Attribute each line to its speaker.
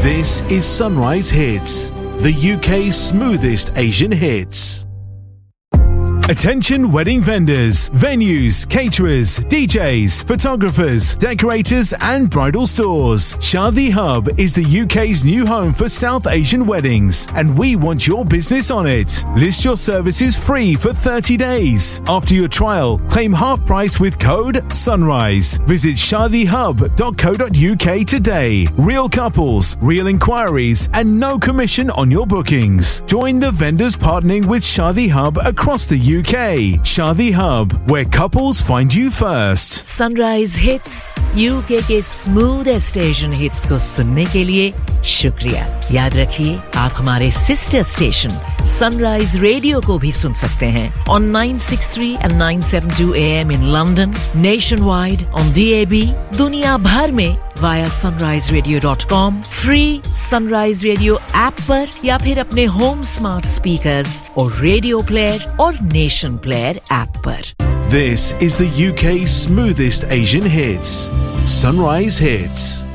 Speaker 1: This is Sunrise Hits, the UK's smoothest Asian hits. Attention wedding vendors, venues, caterers, DJs, photographers, decorators and bridal stores. Shadi Hub is the UK's new home for South Asian weddings and we want your business on it. List your services free for 30 days. After your trial, claim half price with code SUNRISE. Visit shadihub.co.uk today. Real couples, real inquiries and no commission on your bookings. Join the vendors partnering with Shadi Hub across the UK. Shadi Hub, where couples find you first.
Speaker 2: Sunrise Hits, UK के smoothest Asian hits को सुनने के लिए शुक्रिया। याद रखिए, आप हमारे सिस्टर स्टेशन सनराइज रेडियो को भी सुन सकते हैं on 963 and 972 AM in London, nationwide on DAB, दुनिया भर में via sunriseradio.com, free Sunrise Radio app पर या फिर अपने होम स्मार्ट स्पीकर्स और रेडियो प्लेयर और नेशन प्लेयर ऐप पर।
Speaker 1: This is the UK's smoothest Asian hits. Sunrise Hits.